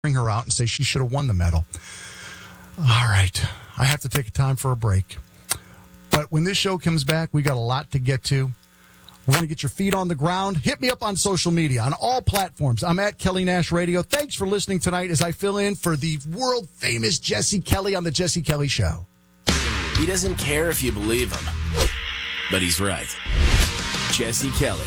bring her out and say she should have won the medal. All right. I have to take a time for a break. But when this show comes back, we got a lot to get to. We're going to get your feet on the ground. Hit me up on social media, on all platforms. I'm at Kelly Nash Radio. Thanks for listening tonight as I fill in for the world-famous Jesse Kelly on The Jesse Kelly Show. He doesn't care if you believe him, but he's right. Jesse Kelly.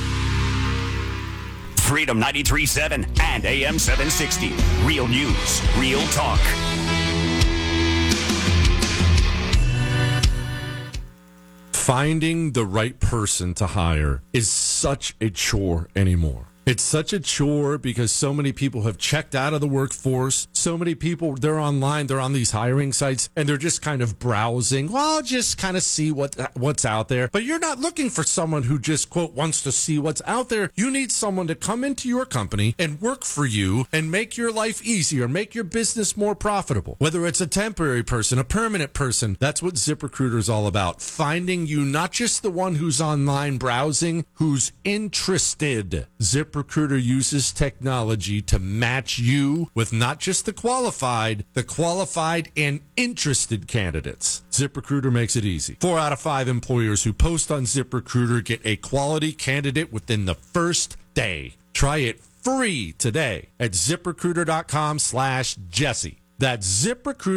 Freedom 93.7 and AM 760. Real news, real talk. Finding the right person to hire is such a chore anymore. It's such a chore because so many people have checked out of the workforce. So many people, they're online, they're on these hiring sites, and they're just kind of browsing. Well, just kind of see what's out there. But you're not looking for someone who just, quote, wants to see what's out there. You need someone to come into your company and work for you and make your life easier, make your business more profitable. Whether it's a temporary person, a permanent person, that's what ZipRecruiter is all about. Finding you not just the one who's online browsing, who's interested. ZipRecruiter uses technology to match you with not just the qualified and interested candidates. ZipRecruiter makes it easy. 4 out of 5 employers who post on ZipRecruiter get a quality candidate within the first day. Try it free today at ZipRecruiter.com/Jesse. That's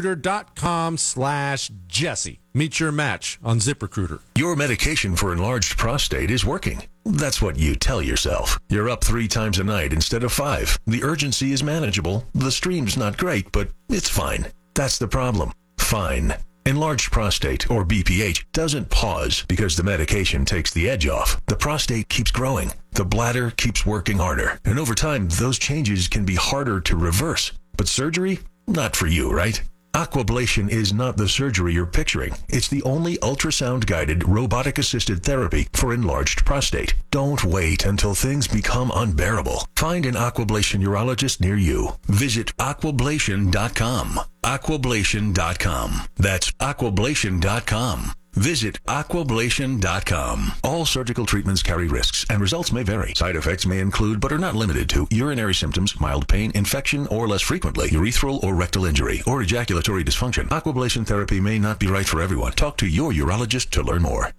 ZipRecruiter.com/Jesse. Meet your match on ZipRecruiter. Your medication for enlarged prostate is working. That's what you tell yourself. You're up 3 times a night instead of 5. The urgency is manageable. The stream's not great, but it's fine. That's the problem. Fine. Enlarged prostate, or BPH, doesn't pause because the medication takes the edge off. The prostate keeps growing. The bladder keeps working harder. And over time, those changes can be harder to reverse. But surgery? Not for you, right? Aquablation is not the surgery you're picturing. It's the only ultrasound-guided, robotic-assisted therapy for enlarged prostate. Don't wait until things become unbearable. Find an Aquablation urologist near you. Visit aquablation.com. Aquablation.com. That's aquablation.com. Visit aquablation.com. All surgical treatments carry risks, and results may vary. Side effects may include, but are not limited to, urinary symptoms, mild pain, infection, or less frequently, urethral or rectal injury, or ejaculatory dysfunction. Aquablation therapy may not be right for everyone. Talk to your urologist to learn more.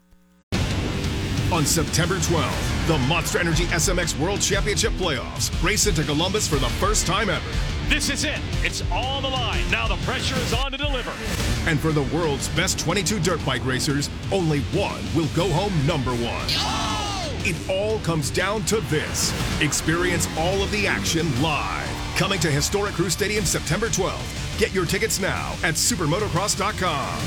On September 12th, the Monster Energy SMX World Championship Playoffs race into Columbus for the first time ever. This is it. It's all on the line. Now the pressure is on to deliver. And for the world's best 22 dirt bike racers, only one will go home number 1. Oh! It all comes down to this. Experience all of the action live. Coming to Historic Crew Stadium September 12th. Get your tickets now at supermotocross.com.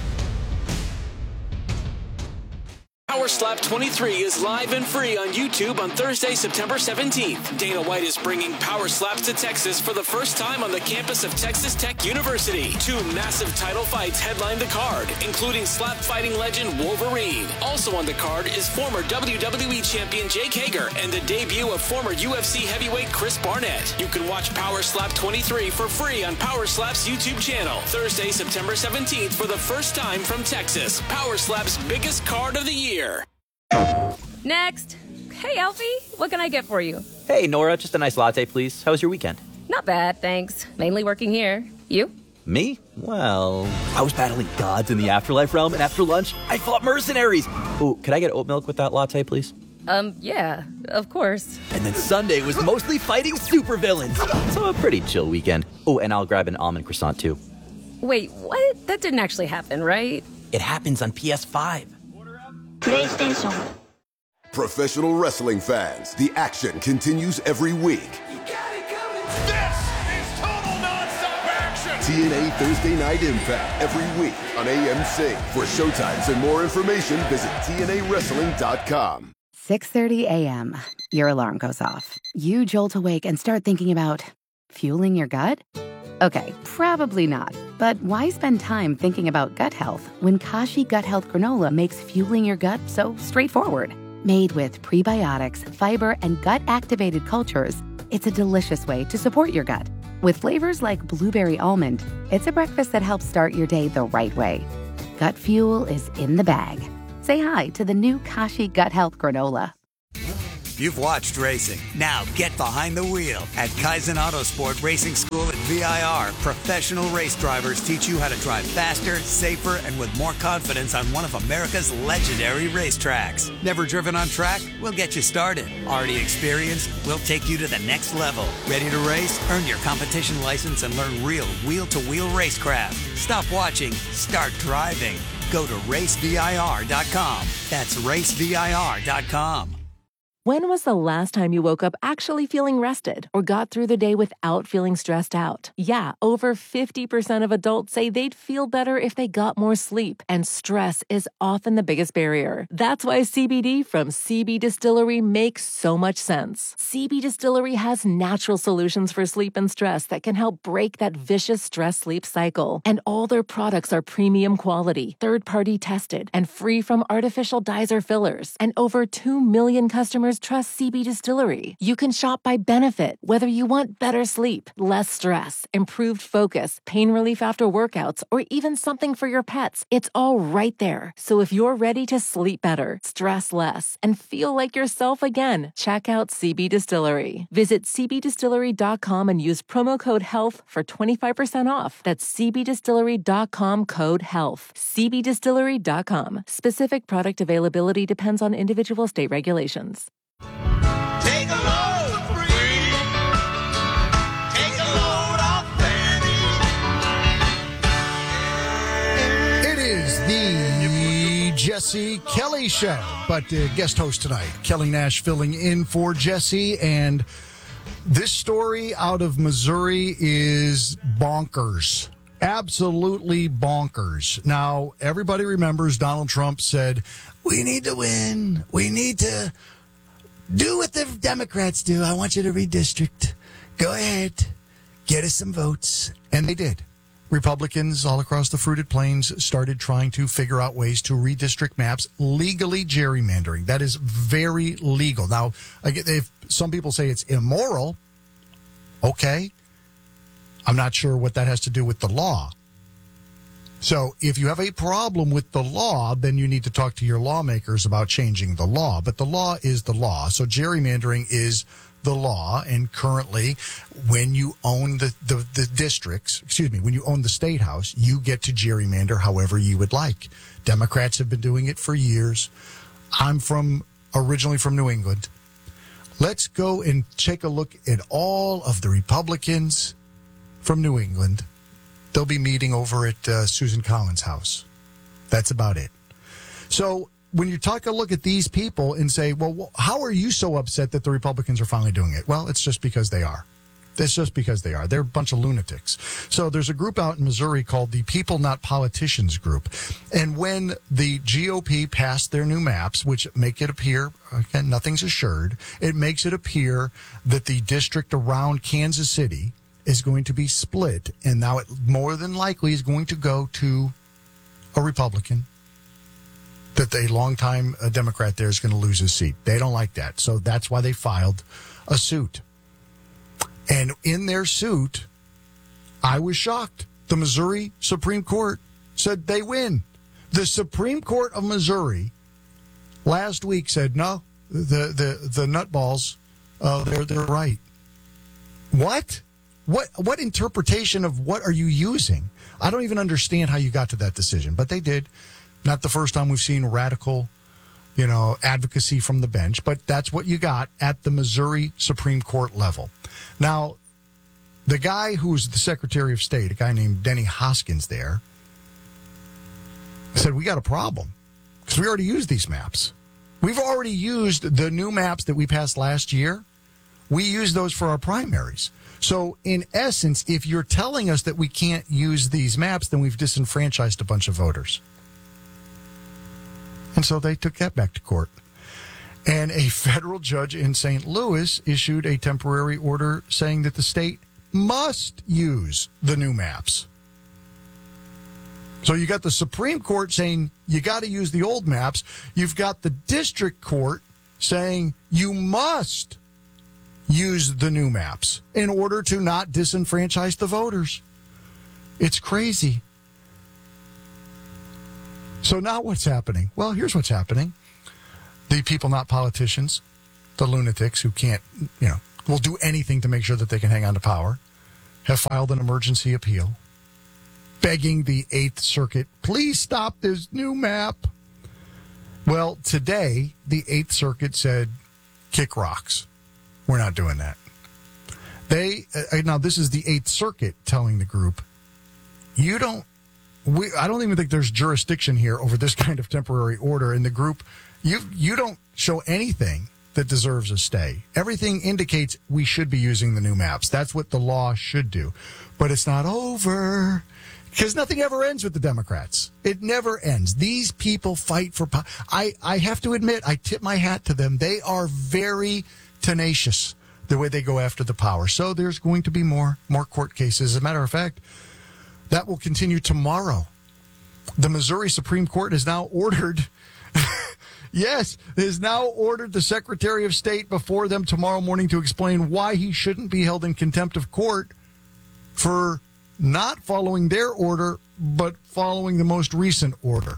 Power Slap 23 is live and free on YouTube on Thursday, September 17th. Dana White is bringing Power Slaps to Texas for the first time on the campus of Texas Tech University. 2 massive title fights headline the card, including slap fighting legend Wolverine. Also on the card is former WWE champion Jake Hager and the debut of former UFC heavyweight Chris Barnett. You can watch Power Slap 23 for free on Power Slap's YouTube channel. Thursday, September 17th for the first time from Texas. Power Slap's biggest card of the year. Next. Hey, Alfie, what can I get for you? Hey, Nora, just a nice latte, please. How was your weekend? Not bad, thanks. Mainly working here. You? Me? Well, I was battling gods in the afterlife realm, and after lunch, I fought mercenaries. Oh, could I get oat milk with that latte, please? Yeah, of course. And then Sunday was mostly fighting supervillains. So a pretty chill weekend. Oh, and I'll grab an almond croissant, too. Wait, what? That didn't actually happen, right? It happens on PS5. PlayStation. Professional wrestling fans, the action continues every week. This is total nonstop action. TNA Thursday Night Impact every week on AMC. For showtimes and more information, visit TNAWrestling.com. 6:30 a.m. Your alarm goes off. You jolt awake and start thinking about fueling your gut? Okay, probably not. But why spend time thinking about gut health when Kashi Gut Health Granola makes fueling your gut so straightforward? Made with prebiotics, fiber, and gut-activated cultures, it's a delicious way to support your gut. With flavors like blueberry almond, it's a breakfast that helps start your day the right way. Gut fuel is in the bag. Say hi to the new Kashi Gut Health Granola. You've watched racing. Now get behind the wheel at Kaizen Autosport Racing School at VIR. Professional race drivers teach you how to drive faster, safer, and with more confidence on one of America's legendary racetracks. Never driven on track? We'll get you started. Already experienced? We'll take you to the next level. Ready to race? Earn your competition license and learn real wheel-to-wheel racecraft. Stop watching. Start driving. Go to racevir.com. That's racevir.com. When was the last time you woke up actually feeling rested or got through the day without feeling stressed out? Yeah, over 50% of adults say they'd feel better if they got more sleep, and stress is often the biggest barrier. That's why CBD from CB Distillery makes so much sense. CB Distillery has natural solutions for sleep and stress that can help break that vicious stress-sleep cycle. And all their products are premium quality, third-party tested, and free from artificial dyes or fillers. And over 2 million customers trust CB Distillery. You can shop by benefit, whether you want better sleep, less stress, improved focus, pain relief after workouts, or even something for your pets. It's all right there. So if you're ready to sleep better, stress less, and feel like yourself again, check out CB Distillery. Visit cbdistillery.com and use promo code HEALTH for 25% off. That's cbdistillery.com code HEALTH. cbdistillery.com. Specific product availability depends on individual state regulations. Take a load free. Take a load off Fanny. It is the Jesse Kelly Show, but guest host tonight, Kelly Nash filling in for Jesse, and this story out of Missouri is bonkers. Absolutely bonkers. Now, everybody remembers Donald Trump said, we need to win. We need to do what the Democrats do. I want you to redistrict. Go ahead. Get us some votes. And they did. Republicans all across the fruited plains started trying to figure out ways to redistrict maps, legally gerrymandering. That is very legal. Now, if some people say it's immoral, okay. I'm not sure what that has to do with the law. So if you have a problem with the law, then you need to talk to your lawmakers about changing the law. But the law is the law. So gerrymandering is the law. And currently, when you own the districts, when you own the state house, you get to gerrymander however you would like. Democrats have been doing it for years. I'm originally from New England. Let's go and take a look at all of the Republicans from New England. They'll be meeting over at Susan Collins' house. That's about it. So when you take a look at these people and say, well, how are you so upset that the Republicans are finally doing it? Well, it's just because they are. It's just because they are. They're a bunch of lunatics. So there's a group out in Missouri called the People Not Politicians Group. And when the GOP passed their new maps, which make it appear, again, nothing's assured, it makes it appear that the district around Kansas City is going to be split, and now it more than likely is going to go to a Republican, that a longtime Democrat there is going to lose his seat. They don't like that. So that's why they filed a suit. And in their suit, I was shocked. The Missouri Supreme Court said they win. The Supreme Court of Missouri last week said, no, the nutballs, they're right. What? What interpretation of what are you using? I don't even understand how you got to that decision, but they did. Not the first time we've seen radical, advocacy from the bench, but that's what you got at the Missouri Supreme Court level. Now, the guy who was the Secretary of State, a guy named Denny Hoskins there, said, we got a problem because we already used these maps. We've already used the new maps that we passed last year. We used those for our primaries. So, in essence, if you're telling us that we can't use these maps, then we've disenfranchised a bunch of voters. And so they took that back to court. And a federal judge in St. Louis issued a temporary order saying that the state must use the new maps. So you got the Supreme Court saying you got to use the old maps. You've got the district court saying you must use the new maps in order to not disenfranchise the voters. It's crazy. So now what's happening? Well, here's what's happening. The People Not Politicians the lunatics who can't, will do anything to make sure that they can hang on to power, have filed an emergency appeal begging the 8th Circuit, please stop this new map. Well, today, the 8th Circuit said, kick rocks. We're not doing that. Now, this is the 8th Circuit telling the group, I don't even think there's jurisdiction here over this kind of temporary order. In the group, you don't show anything that deserves a stay. Everything indicates we should be using the new maps. That's what the law should do. But it's not over, because nothing ever ends with the Democrats. It never ends. These people fight for power. I have to admit, I tip my hat to them. They are very tenacious the way they go after the power. So there's going to be more court cases. As a matter of fact, that will continue tomorrow. The Missouri Supreme Court has now ordered, the Secretary of State before them tomorrow morning to explain why he shouldn't be held in contempt of court for not following their order, but following the most recent order.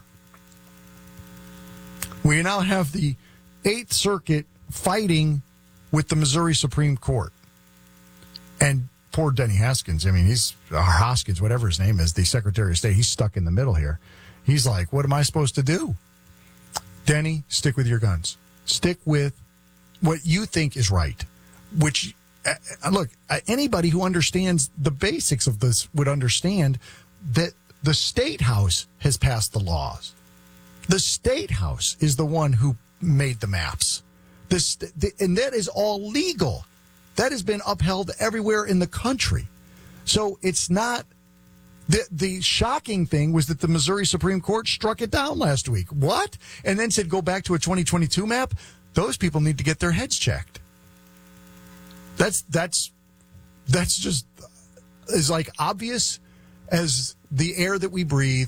We now have the 8th Circuit fighting with the Missouri Supreme Court. And poor Denny Haskins, Hoskins, whatever his name is, the Secretary of State, he's stuck in the middle here. He's like, what am I supposed to do? Denny, stick with your guns. Stick with what you think is right, which, look, anybody who understands the basics of this would understand that the State House has passed the laws. The State House is the one who made the maps. And that is all legal. That has been upheld everywhere in the country. So it's not... The shocking thing was that the Missouri Supreme Court struck it down last week. What? And then said go back to a 2022 map? Those people need to get their heads checked. That's just as like obvious as the air that we breathe.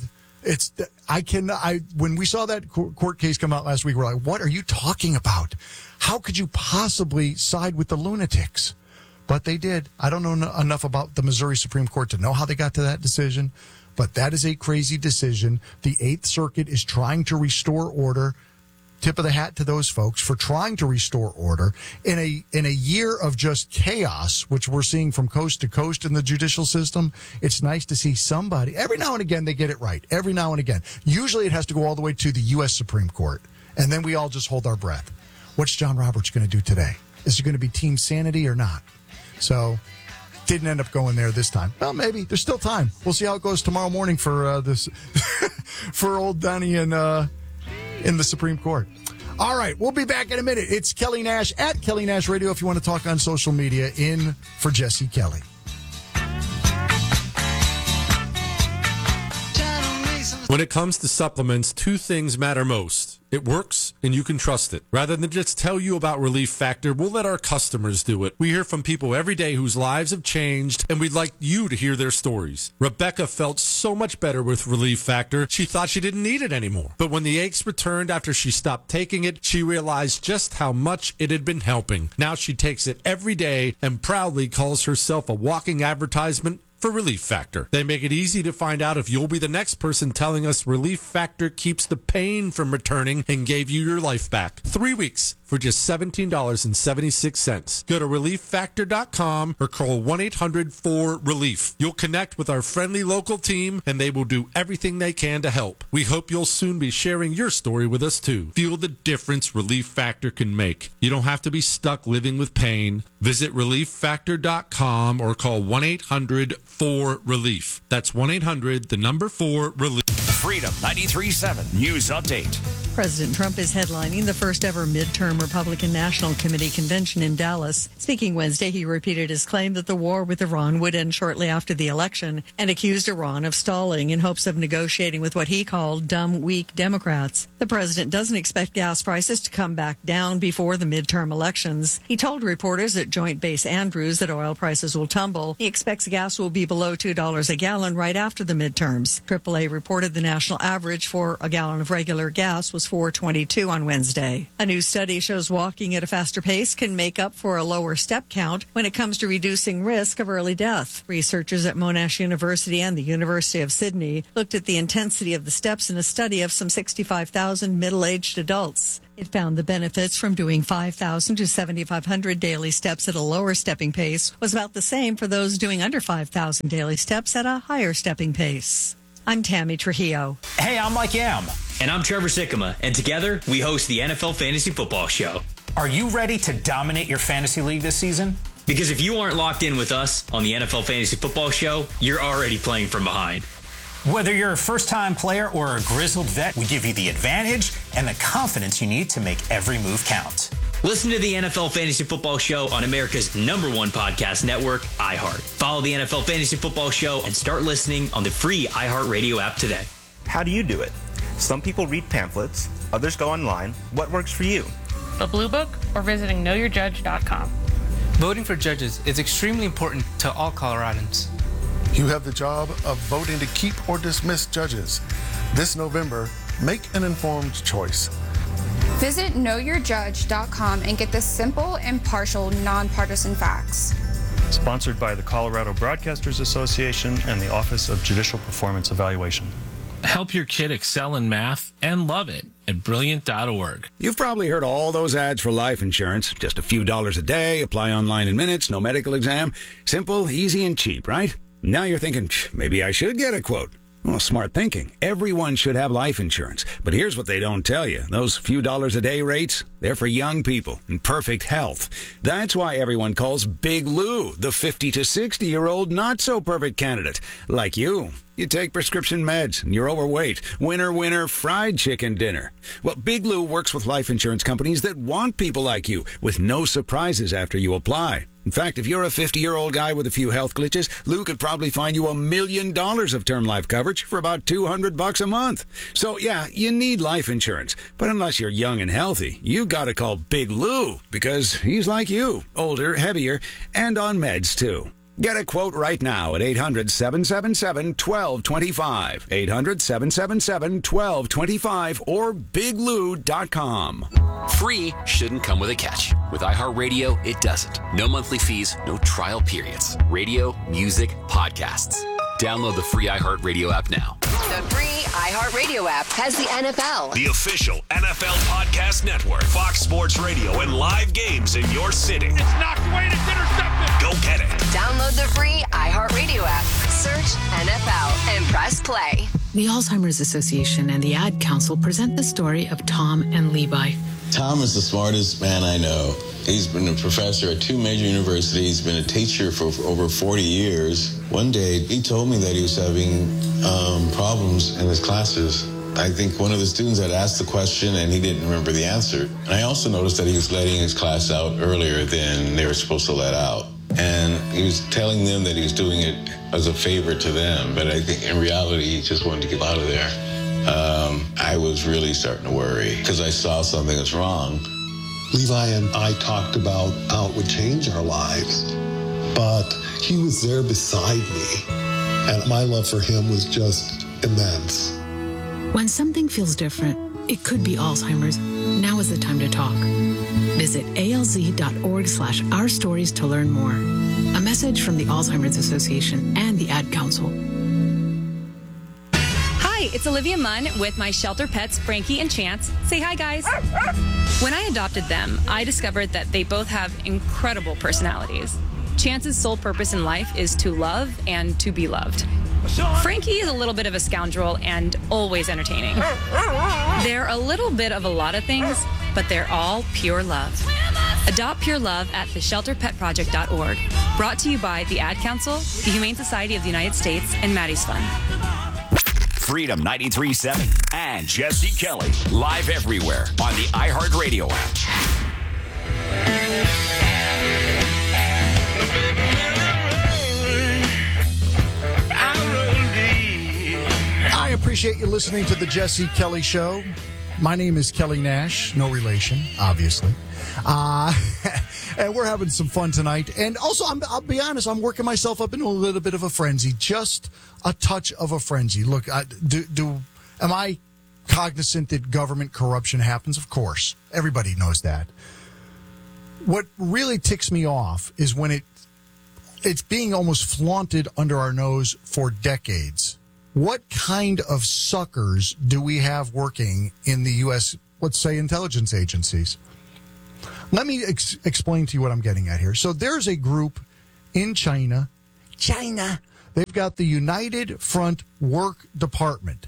When we saw that court case come out last week, we're like, what are you talking about? How could you possibly side with the lunatics? But they did. I don't know enough about the Missouri Supreme Court to know how they got to that decision, but that is a crazy decision. The 8th Circuit is trying to restore order. Tip of the hat to those folks for trying to restore order in a year of just chaos, which we're seeing from coast to coast in the judicial system. It's nice to see somebody. Every now and again, they get it right. Every now and again. Usually it has to go all the way to the U.S. Supreme Court, and then we all just hold our breath. What's John Roberts going to do today? Is it going to be team sanity or not? So, didn't end up going there this time. Well, maybe. There's still time. We'll see how it goes tomorrow morning for this for old Donnie in the Supreme Court. All right, we'll be back in a minute. It's Kelly Nash at Kelly Nash Radio if you want to talk on social media. In for Jesse Kelly. When it comes to supplements, two things matter most. It works, and you can trust it. Rather than just tell you about Relief Factor, we'll let our customers do it. We hear from people every day whose lives have changed, and we'd like you to hear their stories. Rebecca felt so much better with Relief Factor, she thought she didn't need it anymore. But when the aches returned after she stopped taking it, she realized just how much it had been helping. Now she takes it every day and proudly calls herself a walking advertisement for Relief Factor. They make it easy to find out if you'll be the next person telling us Relief Factor keeps the pain from returning and gave you your life back. 3 weeks for just $17.76. Go to ReliefFactor.com or call 1-800-4RELIEF. You'll connect with our friendly local team and they will do everything they can to help. We hope you'll soon be sharing your story with us too. Feel the difference Relief Factor can make. You don't have to be stuck living with pain. Visit ReliefFactor.com or call 1-800-4RELIEF. That's 1-800-4RELIEF. Freedom 93.7 News Update. President Trump is headlining the first ever midterm Republican National Committee convention in Dallas. Speaking Wednesday, he repeated his claim that the war with Iran would end shortly after the election and accused Iran of stalling in hopes of negotiating with what he called dumb, weak Democrats. The president doesn't expect gas prices to come back down before the midterm elections. He told reporters at Joint Base Andrews that oil prices will tumble. He expects gas will be below $2 a gallon right after the midterms. AAA reported the national average for a gallon of regular gas was $4.22 on Wednesday. A new study shows walking at a faster pace can make up for a lower step count when it comes to reducing risk of early death. Researchers at Monash University and the University of Sydney looked at the intensity of the steps in a study of some 65,000 middle-aged adults. It found the benefits from doing 5,000 to 7,500 daily steps at a lower stepping pace was about the same for those doing under 5,000 daily steps at a higher stepping pace. I'm Tammy Trujillo. Hey, I'm Mike Yam. And I'm Trevor Sikkema. And together, we host the NFL Fantasy Football Show. Are you ready to dominate your fantasy league this season? Because if you aren't locked in with us on the NFL Fantasy Football Show, you're already playing from behind. Whether you're a first-time player or a grizzled vet, we give you the advantage and the confidence you need to make every move count. Listen to the NFL Fantasy Football Show on America's #1 podcast network, iHeart. Follow the NFL Fantasy Football Show and start listening on the free iHeartRadio app today. How do you do it? Some people read pamphlets, others go online. What works for you? The Blue Book or visiting knowyourjudge.com. Voting for judges is extremely important to all Coloradans. You have the job of voting to keep or dismiss judges. This November, make an informed choice. Visit knowyourjudge.com and get the simple, impartial, nonpartisan facts. Sponsored by the Colorado Broadcasters Association and the Office of Judicial Performance Evaluation. Help your kid excel in math and love it at Brilliant.org. You've probably heard all those ads for life insurance. Just a few dollars a day, apply online in minutes, no medical exam. Simple, easy, and cheap, right? Now you're thinking, maybe I should get a quote. Well, smart thinking. Everyone should have life insurance. But here's what they don't tell you. Those few dollars a day rates, they're for young people in perfect health. That's why everyone calls Big Lou the 50 to 60-year-old not-so-perfect candidate. Like you. You take prescription meds and you're overweight. Winner, winner, fried chicken dinner. Well, Big Lou works with life insurance companies that want people like you with no surprises after you apply. In fact, if you're a 50-year-old guy with a few health glitches, Lou could probably find you $1 million of term life coverage for about $200 a month. So, yeah, you need life insurance. But unless you're young and healthy, you gotta call Big Lou because he's like you, older, heavier, and on meds, too. Get a quote right now at 800-777-1225. 800-777-1225 or biglou.com. Free shouldn't come with a catch. With iHeartRadio, it doesn't. No monthly fees, no trial periods. Radio, music, podcasts. Download the free iHeartRadio app now. The free iHeartRadio app has the NFL. The official NFL podcast network. Fox Sports Radio and live games in your city. It's knocked away and it's intercepted. Go get it. Download the free iHeartRadio app. Search NFL and press play. The Alzheimer's Association and the Ad Council present the story of Tom and Levi. Tom is the smartest man I know. He's been a professor at 2 major universities, been a teacher for over 40 years. One day, he told me that he was having problems in his classes. I think one of the students had asked the question and he didn't remember the answer. And I also noticed that he was letting his class out earlier than they were supposed to let out. And he was telling them that he was doing it as a favor to them. But I think in reality, he just wanted to get out of there. I was really starting to worry because I saw something that's wrong. Levi and I talked about how it would change our lives, but he was there beside me, and my love for him was just immense. When something feels different, it could be Alzheimer's. Now is the time to talk. Visit alz.org/ourstories to learn more. A message from the Alzheimer's Association and the Ad Council. Hi, it's Olivia Munn with my shelter pets, Frankie and Chance. Say hi, guys. When I adopted them, I discovered that they both have incredible personalities. Chance's sole purpose in life is to love and to be loved. Frankie is a little bit of a scoundrel and always entertaining. They're a little bit of a lot of things, but they're all pure love. Adopt pure love at theshelterpetproject.org. Brought to you by the Ad Council, the Humane Society of the United States, and Maddie's Fund. Freedom 93.7 and Jesse Kelly. Live everywhere on the iHeartRadio app. I appreciate you listening to the Jesse Kelly Show. My name is Kelly Nash. No relation, obviously. And we're having some fun tonight. And also, I'll be honest, I'm working myself up into a little bit of a frenzy. Just a touch of a frenzy. Look, am I cognizant that government corruption happens? Of course. Everybody knows that. What really ticks me off is when it's being almost flaunted under our nose for decades. What kind of suckers do we have working in the U.S., let's say, intelligence agencies. Let me explain to you what I'm getting at here. So there's a group in China. They've got the United Front Work Department,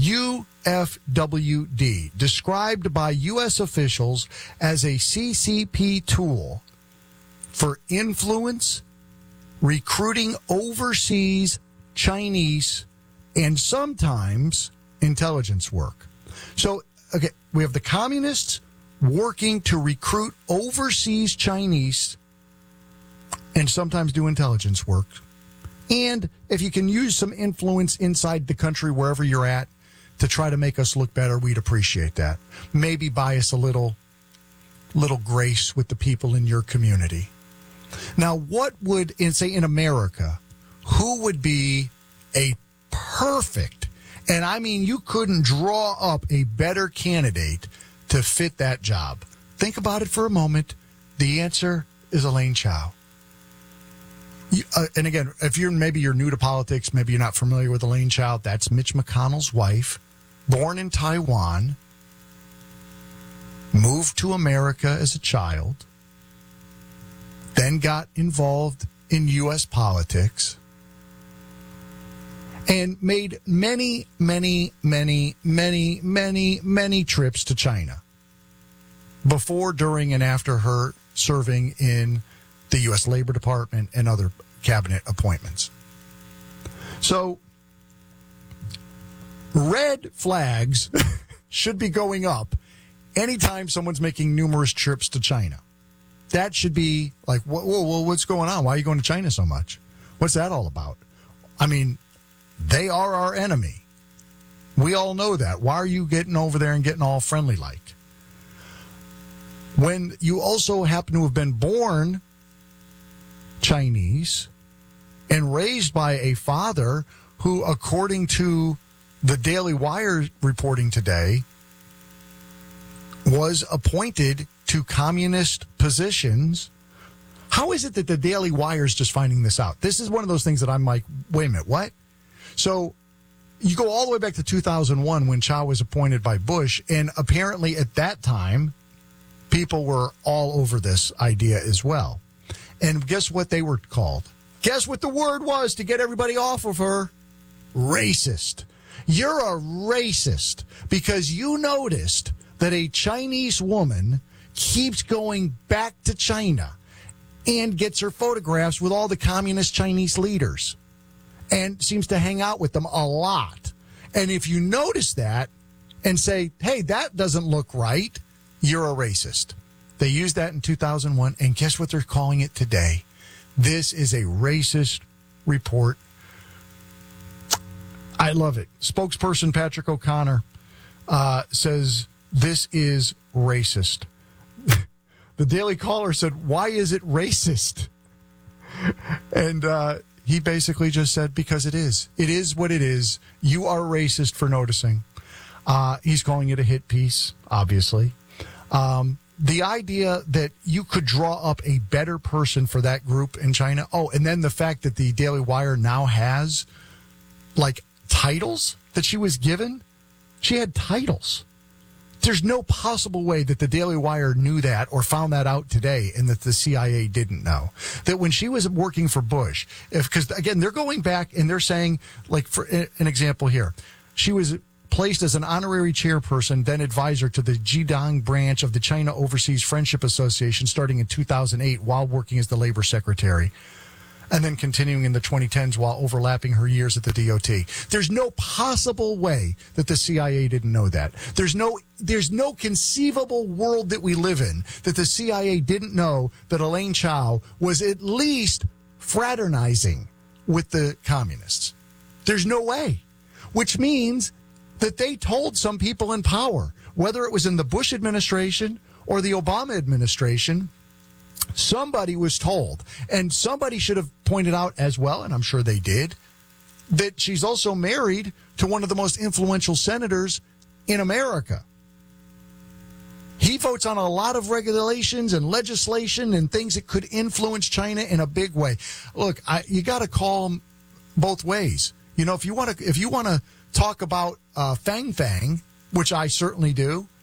UFWD, described by U.S. officials as a CCP tool for influence, recruiting overseas Chinese, and sometimes intelligence work. So, okay, we have the communists working to recruit overseas Chinese and sometimes do intelligence work. And if you can use some influence inside the country, wherever you're at, to try to make us look better, we'd appreciate that. Maybe buy us a little grace with the people in your community. Now, what would, in America, who would be a perfect, and I mean you couldn't draw up a better candidate to fit that job? Think about it for a moment. The answer is Elaine Chao. And again, if you're new to politics, maybe you're not familiar with Elaine Chao, that's Mitch McConnell's wife, born in Taiwan, moved to America as a child, then got involved in U.S. politics, and made many, many, many, many, many, many trips to China before, during, and after her serving in the U.S. Labor Department and other cabinet appointments. So, red flags should be going up anytime someone's making numerous trips to China. That should be like, whoa, what's going on? Why are you going to China so much? What's that all about? I mean, they are our enemy. We all know that. Why are you getting over there and getting all friendly like? When you also happen to have been born Chinese and raised by a father who, according to the Daily Wire reporting today, was appointed to communist positions. How is it that the Daily Wire is just finding this out? This is one of those things that I'm like, wait a minute, what? So you go all the way back to 2001 when Chao was appointed by Bush, and apparently at that time, people were all over this idea as well. And guess what they were called? Guess what the word was to get everybody off of her? Racist. You're a racist because you noticed that a Chinese woman keeps going back to China and gets her photographs with all the communist Chinese leaders and seems to hang out with them a lot. And if you notice that and say, hey, that doesn't look right, you're a racist. They used that in 2001, and guess what they're calling it today? This is a racist report. I love it. Spokesperson Patrick O'Connor says this is racist. The Daily Caller said, why is it racist? And he basically just said, because it is. It is what it is. You are racist for noticing. He's calling it a hit piece, obviously. The idea that you could draw up a better person for that group in China. Oh, and then the fact that the Daily Wire now has, like, titles that she was given. She had titles. There's no possible way that the Daily Wire knew that or found that out today and that the CIA didn't know. That when she was working for Bush, because, again, they're going back and they're saying, like, for an example here, she was placed as an honorary chairperson, then advisor to the Jidong branch of the China Overseas Friendship Association starting in 2008 while working as the labor secretary, and then continuing in the 2010s while overlapping her years at the DOT. There's no possible way that the CIA didn't know that. There's no conceivable world that we live in that the CIA didn't know that Elaine Chao was at least fraternizing with the communists. There's no way. Which means that they told some people in power, whether it was in the Bush administration or the Obama administration, somebody was told, and somebody should have pointed out as well, and I'm sure they did, that she's also married to one of the most influential senators in America. He votes on a lot of regulations and legislation and things that could influence China in a big way. Look, you got to call them both ways. You know, if you want to talk about Fang Fang, which I certainly do,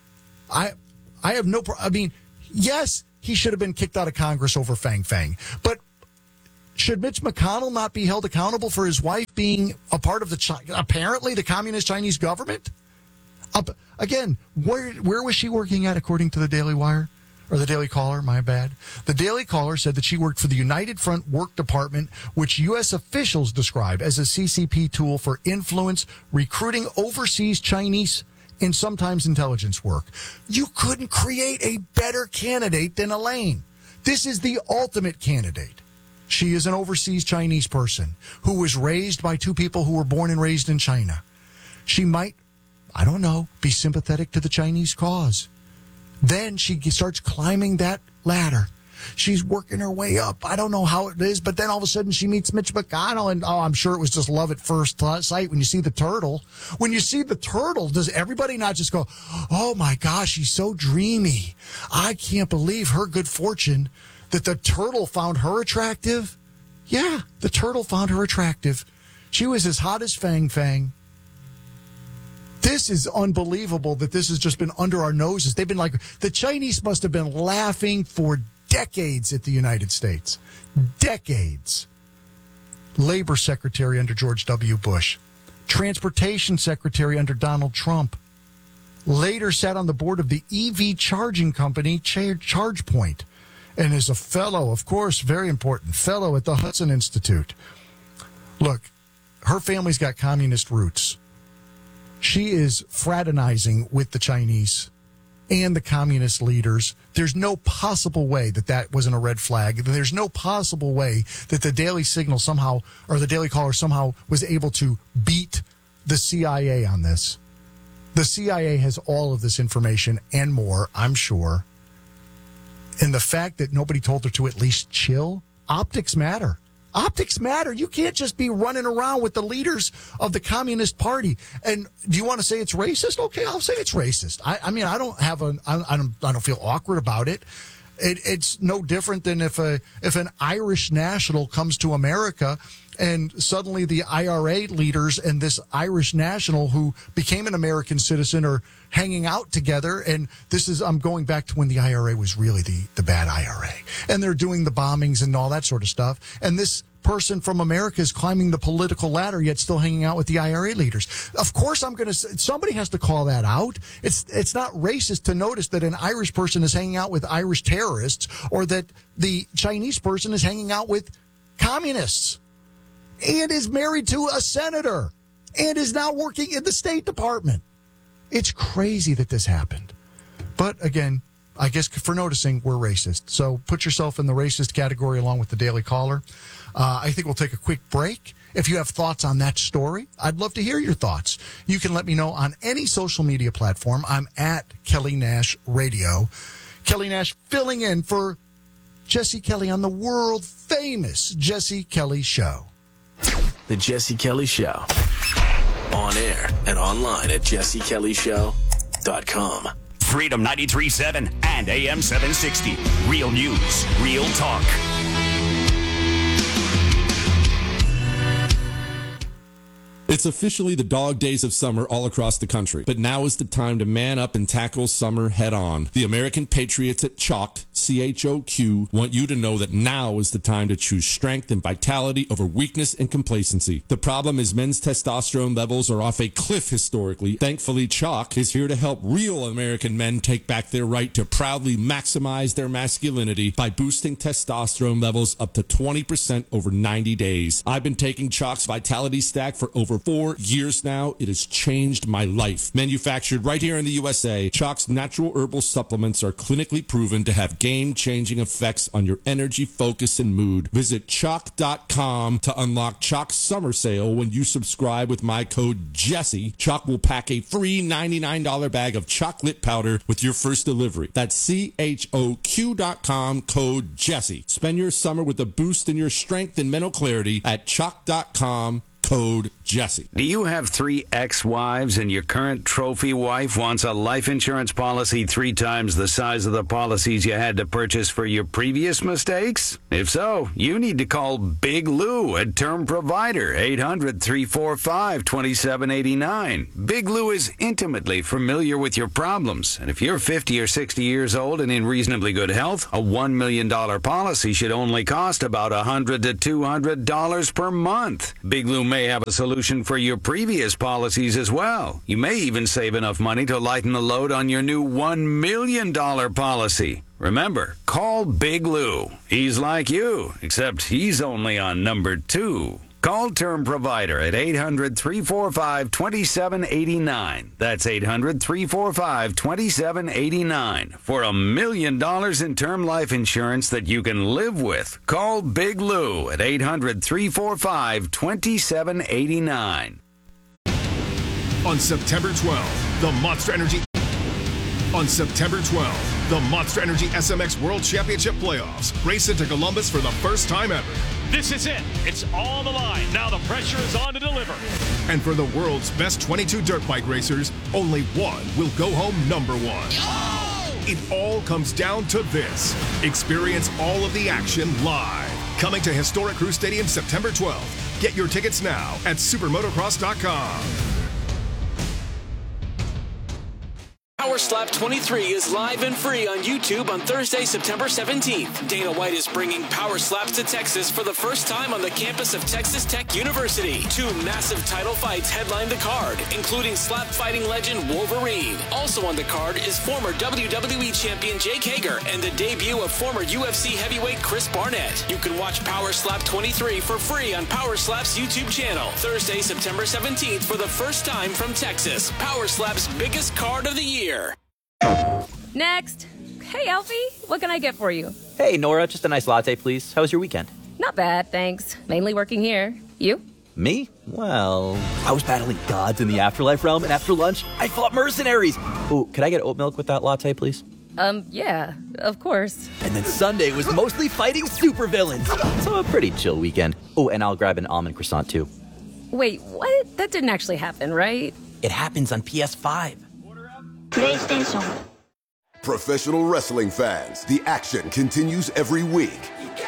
I have no I mean, yes, he should have been kicked out of Congress over Fang Fang. But should Mitch McConnell not be held accountable for his wife being a part of apparently the communist Chinese government? Again, where was she working at, according to the Daily Wire? Or the Daily Caller, my bad. The Daily Caller said that she worked for the United Front Work Department, which U.S. officials describe as a CCP tool for influence, recruiting overseas Chinese and sometimes intelligence work. You couldn't create a better candidate than Elaine. This is the ultimate candidate. She is an overseas Chinese person who was raised by two people who were born and raised in China. She might, I don't know, be sympathetic to the Chinese cause. Then she starts climbing that ladder. She's working her way up. I don't know how it is, but then all of a sudden she meets Mitch McConnell, and I'm sure it was just love at first sight when you see the turtle. When you see the turtle, does everybody not just go, oh my gosh, she's so dreamy. I can't believe her good fortune that the turtle found her attractive? Yeah, the turtle found her attractive. She was as hot as Fang Fang. This is unbelievable that this has just been under our noses. They've been like, the Chinese must have been laughing for decades at the United States. Decades. Labor Secretary under George W. Bush. Transportation Secretary under Donald Trump. Later sat on the board of the EV charging company ChargePoint. And is a fellow, of course, very important, fellow at the Hudson Institute. Look, her family's got communist roots. She is fraternizing with the Chinese and the communist leaders. There's no possible way that wasn't a red flag. There's no possible way that the Daily Signal somehow, or the Daily Caller somehow, was able to beat the CIA on this. The CIA has all of this information and more, I'm sure. And the fact that nobody told her to at least chill, optics matter. Optics matter. You can't just be running around with the leaders of the Communist Party. And do you want to say it's racist? Okay, I'll say it's racist. I mean, I don't feel awkward about it. It's no different than if an Irish national comes to America and suddenly the IRA leaders and this Irish national who became an American citizen are hanging out together. And I'm going back to when the IRA was really the bad IRA. And they're doing the bombings and all that sort of stuff. And this person from America is climbing the political ladder, yet still hanging out with the IRA leaders. Of course, somebody has to call that out. It's not racist to notice that an Irish person is hanging out with Irish terrorists, or that the Chinese person is hanging out with communists and is married to a senator and is now working in the State Department. It's crazy that this happened. But again, I guess for noticing, we're racist. So put yourself in the racist category along with the Daily Caller. I think we'll take a quick break. If you have thoughts on that story, I'd love to hear your thoughts. You can let me know on any social media platform. I'm at Kelly Nash Radio. Kelly Nash filling in for Jesse Kelly on the world famous Jesse Kelly Show. The Jesse Kelly Show. On air and online at jessekellyshow.com. Freedom 93.7 and AM 760. Real news, real talk. It's officially the dog days of summer all across the country, but now is the time to man up and tackle summer head on. The American Patriots at Choq, CHOQ, want you to know that now is the time to choose strength and vitality over weakness and complacency. The problem is men's testosterone levels are off a cliff historically. Thankfully, Choq is here to help real American men take back their right to proudly maximize their masculinity by boosting testosterone levels up to 20% over 90 days. I've been taking Choq's Vitality Stack for over 4 years now. It has changed my life. Manufactured right here in the USA, Choq's natural herbal supplements are clinically proven to have game-changing effects on your energy, focus, and mood. Visit Choq.com to unlock Choq's summer sale. When you subscribe with my code Jesse, Choq will pack a free $99 bag of chocolate powder with your first delivery. That's CHOQ.com, code Jesse. Spend your summer with a boost in your strength and mental clarity at Choq.com. code Jesse. Do you have 3 ex-wives and your current trophy wife wants a life insurance policy 3 times the size of the policies you had to purchase for your previous mistakes? If so, you need to call Big Lou at Term Provider, 800-345-2789. Big Lou is intimately familiar with your problems, and if you're 50 or 60 years old and in reasonably good health, a $1 million policy should only cost about $100 to $200 per month. Big Lou may have a solution for your previous policies as well. You may even save enough money to lighten the load on your new $1 million policy. Remember, call Big Lou. He's like you, except he's only on number 2. Call Term Provider at 800-345-2789. That's 800-345-2789 for $1 million in term life insurance that you can live with. Call Big Lou at 800-345-2789. On September 12th, the Monster Energy SMX World Championship Playoffs race into Columbus for the first time ever. This is it. It's all on the line. Now the pressure is on to deliver. And for the world's best 22 dirt bike racers, only one will go home number 1. Oh! It all comes down to this. Experience all of the action live. Coming to Historic Crew Stadium September 12th. Get your tickets now at supermotocross.com. Power Slap 23 is live and free on YouTube on Thursday, September 17th. Dana White is bringing Power Slaps to Texas for the first time on the campus of Texas Tech University. 2 massive title fights headline the card, including slap fighting legend Wolverine. Also on the card is former WWE champion Jake Hager and the debut of former UFC heavyweight Chris Barnett. You can watch Power Slap 23 for free on Power Slap's YouTube channel. Thursday, September 17th for the first time from Texas. Power Slap's biggest card of the year. Next. Hey, Alfie, what can I get for you? Hey, Nora, just a nice latte, please. How was your weekend? Not bad, thanks. Mainly working here. You? Me? Well, I was battling gods in the afterlife realm, and after lunch, I fought mercenaries. Oh, could I get oat milk with that latte, please? Yeah, of course. And then Sunday was mostly fighting supervillains. So a pretty chill weekend. Oh, and I'll grab an almond croissant, too. Wait, what? That didn't actually happen, right? It happens on PS5. PlayStation. Professional wrestling fans, the action continues every week.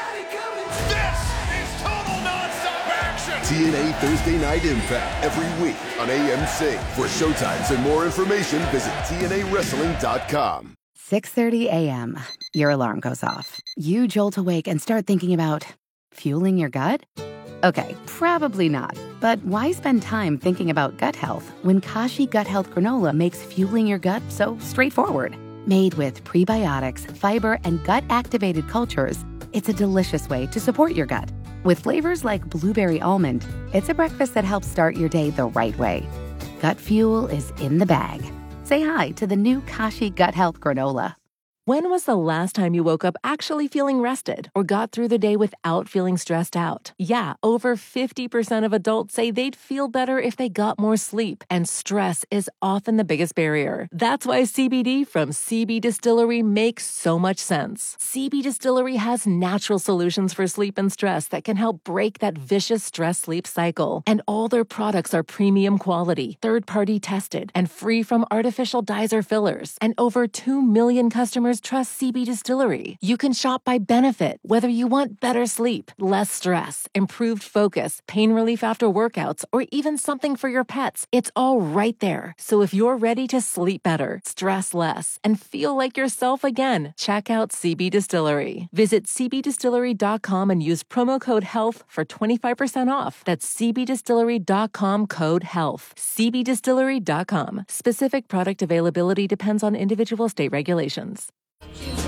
This is total nonstop action. TNA Thursday Night Impact every week on AMC. For showtimes and more information, visit TNAWrestling.com. 6:30 a.m. Your alarm goes off. You jolt awake and start thinking about fueling your gut? Okay, probably not. But why spend time thinking about gut health when Kashi Gut Health Granola makes fueling your gut so straightforward? Made with prebiotics, fiber, and gut-activated cultures, it's a delicious way to support your gut. With flavors like blueberry almond, it's a breakfast that helps start your day the right way. Gut fuel is in the bag. Say hi to the new Kashi Gut Health Granola. When was the last time you woke up actually feeling rested or got through the day without feeling stressed out? Yeah, over 50% of adults say they'd feel better if they got more sleep, and stress is often the biggest barrier. That's why CBD from CB Distillery makes so much sense. CB Distillery has natural solutions for sleep and stress that can help break that vicious stress-sleep cycle. And all their products are premium quality, third-party tested, and free from artificial dyes or fillers. And over 2 million customers trust CB Distillery. You can shop by benefit, whether you want better sleep, less stress, improved focus, pain relief after workouts, or even something for your pets. It's all right there. So if you're ready to sleep better, stress less, and feel like yourself again, check out CB Distillery. Visit cbdistillery.com and use promo code HEALTH for 25% off. That's cbdistillery.com code HEALTH. cbdistillery.com. Specific product availability depends on individual state regulations.